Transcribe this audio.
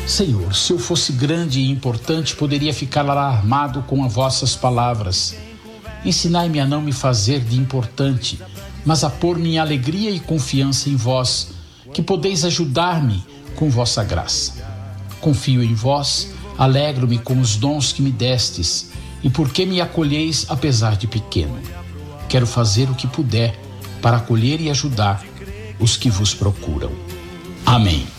Senhor, se eu fosse grande e importante, poderia ficar alarmado com as vossas palavras. Ensinai-me a não me fazer de importante, mas a pôr minha alegria e confiança em vós, que podeis ajudar-me com vossa graça. Confio em vós, alegro-me com os dons que me destes, e porque me acolheis apesar de pequeno. Quero fazer o que puder para acolher e ajudar os que vos procuram. Amém.